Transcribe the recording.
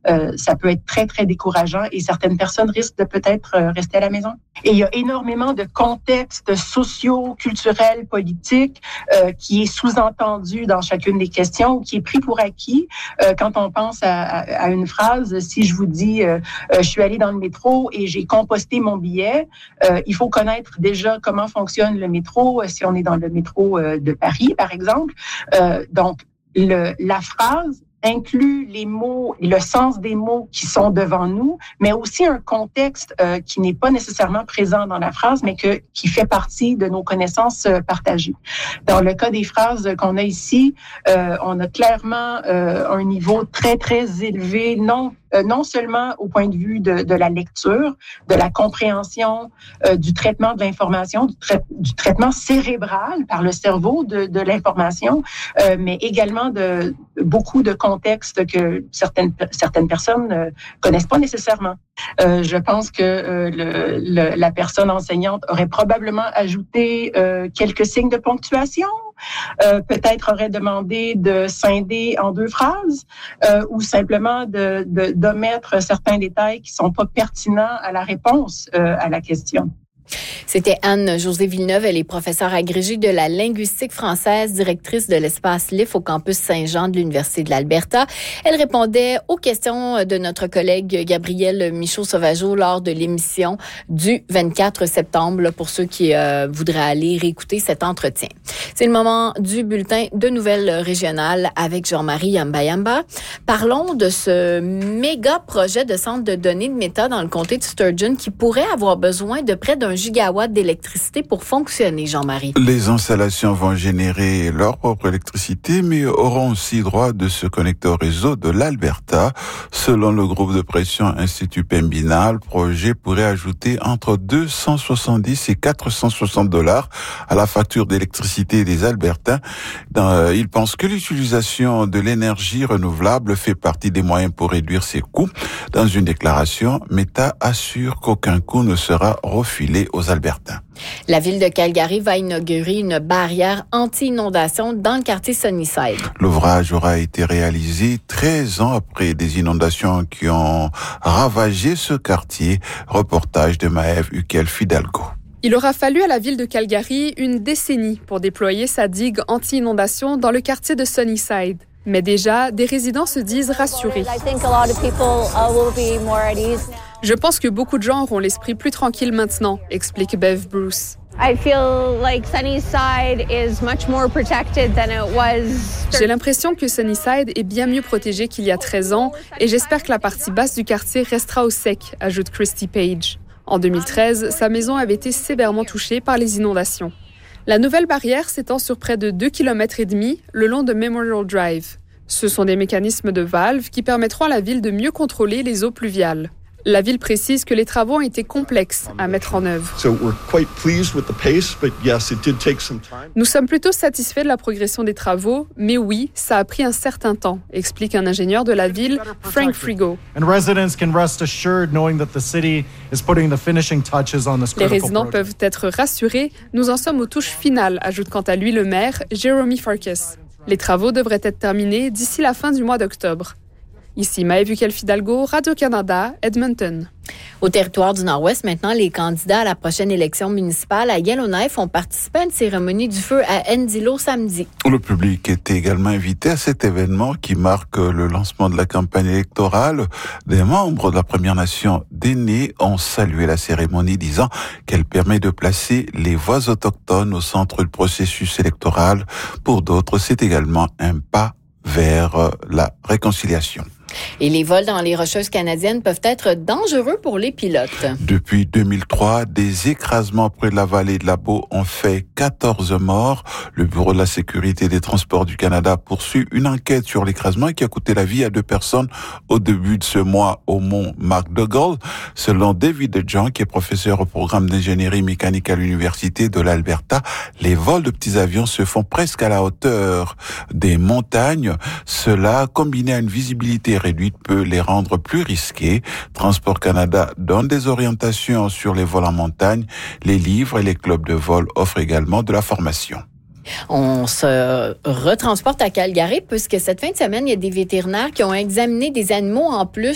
ça peut être très, très décourageant et certaines personnes risquent de peut-être rester à la maison. Et il y a énormément de contextes sociaux, culturels, politiques qui est sous-entendu dans chacune des questions ou qui est pris pour acquis. Quand on pense à une phrase, si je vous dis je suis allé dans le métro et j'ai composté mon billet, il faut connaître déjà comment fonctionne le métro, si on est dans le métro de Paris, par exemple. Donc, la phrase inclut les mots, le sens des mots qui sont devant nous, mais aussi un contexte qui n'est pas nécessairement présent dans la phrase, mais qui fait partie de nos connaissances partagées. Dans le cas des phrases qu'on a ici, on a clairement un niveau très, très élevé, non seulement au point de vue de la lecture, de la compréhension, du traitement de l'information, du traitement cérébral par le cerveau de l'information, mais également de beaucoup de contextes que certaines personnes ne connaissent pas nécessairement. Je pense que la personne enseignante aurait probablement ajouté quelques signes de ponctuation, peut-être aurait demandé de scinder en 2 phrases ou simplement d'omettre certains détails qui sont pas pertinents à la réponse à la question. C'était Anne-Josée Villeneuve, elle est professeure agrégée de la linguistique française, directrice de l'espace LIF au campus Saint-Jean de l'Université de l'Alberta. Elle répondait aux questions de notre collègue Gabriel Michaud-Sauvageau lors de l'émission du 24 septembre, pour ceux qui voudraient aller réécouter cet entretien. C'est le moment du bulletin de nouvelles régionales avec Jean-Marie Yamba-Yamba. Parlons de ce méga projet de centre de données de Meta dans le comté de Sturgeon qui pourrait avoir besoin de près d'1 gigawatt d'électricité pour fonctionner, Jean-Marie. Les installations vont générer leur propre électricité, mais auront aussi droit de se connecter au réseau de l'Alberta. Selon le groupe de pression Institut Pembina, le projet pourrait ajouter entre 270 et 460 $ à la facture d'électricité des Albertains. Ils pensent que l'utilisation de l'énergie renouvelable fait partie des moyens pour réduire ses coûts. Dans une déclaration, Meta assure qu'aucun coût ne sera refilé aux Albertains. La ville de Calgary va inaugurer une barrière anti-inondation dans le quartier Sunnyside. L'ouvrage aura été réalisé 13 ans après des inondations qui ont ravagé ce quartier. Reportage de Maëve Huquel-Fidalgo. Il aura fallu à la ville de Calgary une décennie pour déployer sa digue anti-inondation dans le quartier de Sunnyside. Mais déjà, des résidents se disent rassurés. Je pense que beaucoup de gens auront l'esprit plus tranquille maintenant, explique Bev Bruce. J'ai l'impression que Sunnyside est bien mieux protégé qu'il y a 13 ans et j'espère que la partie basse du quartier restera au sec, ajoute Christy Page. En 2013, sa maison avait été sévèrement touchée par les inondations. La nouvelle barrière s'étend sur près de 2,5 km le long de Memorial Drive. Ce sont des mécanismes de valves qui permettront à la ville de mieux contrôler les eaux pluviales. La ville précise que les travaux ont été complexes à mettre en œuvre. Nous sommes plutôt satisfaits de la progression des travaux, mais oui, ça a pris un certain temps, explique un ingénieur de la ville, Frank Frigo. Les résidents peuvent être rassurés, nous en sommes aux touches finales, ajoute quant à lui le maire, Jeremy Farkas. Les travaux devraient être terminés d'ici la fin du mois d'octobre. Ici, Maëve Huquel-Fidalgo, Radio-Canada, Edmonton. Au territoire du Nord-Ouest, maintenant, les candidats à la prochaine élection municipale à Yellowknife ont participé à une cérémonie du feu à Endsilo samedi. Le public était également invité à cet événement qui marque le lancement de la campagne électorale. Des membres de la Première Nation d'Aînés ont salué la cérémonie, disant qu'elle permet de placer les voix autochtones au centre du processus électoral. Pour d'autres, c'est également un pas vers la réconciliation. Et les vols dans les Rocheuses canadiennes peuvent être dangereux pour les pilotes. Depuis 2003, des écrasements près de la vallée de la Baie ont fait 14 morts. Le Bureau de la sécurité des transports du Canada poursuit une enquête sur l'écrasement qui a coûté la vie à 2 personnes au début de ce mois au mont McDougall. Selon David John, qui est professeur au programme d'ingénierie mécanique à l'Université de l'Alberta, les vols de petits avions se font presque à la hauteur des montagnes. Cela, combiné à une visibilité réduite, peut les rendre plus risqués. Transport Canada donne des orientations sur les vols en montagne. Les livres et les clubs de vol offrent également de la formation. On se retransporte à Calgary puisque cette fin de semaine, il y a des vétérinaires qui ont examiné des animaux en plus